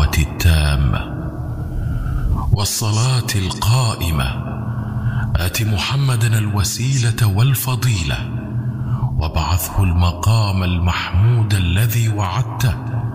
الدعوة التامة والصلاة القائمة آت محمدا الوسيلة والفضيلة وابعثه المقام المحمود الذي وعدته